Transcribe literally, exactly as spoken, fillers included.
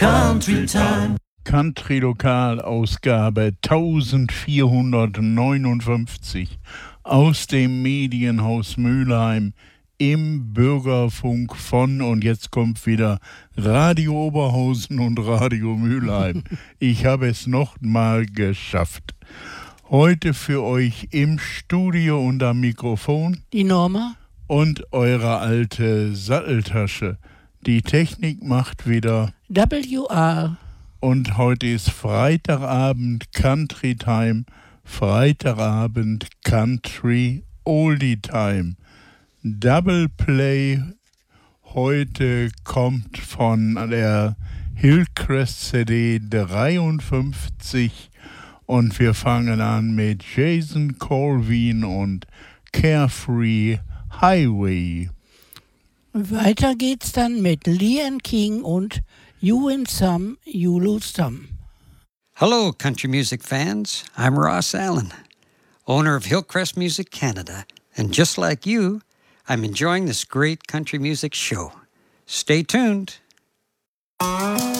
Country Time. Country Lokalausgabe vierzehnhundertneunundfünfzig aus dem Medienhaus Mülheim im Bürgerfunk von, und jetzt kommt wieder Radio Oberhausen und Radio Mülheim. Ich habe es noch mal geschafft. Heute für euch im Studio und am Mikrofon die Norma und eure alte Satteltasche. Die Technik macht wieder W R. Und heute ist Freitagabend Country Time, Freitagabend Country Oldie Time. Double Play heute kommt von der Hillcrest C D dreiundfünfzig und wir fangen an mit Jason Colvin und Carefree Highway. Weiter geht's dann mit Leanne King und You Win Some, You Lose Some. Hello, country music fans. I'm Ross Allen, owner of Hillcrest Music Canada. And just like you, I'm enjoying this great country music show. Stay tuned.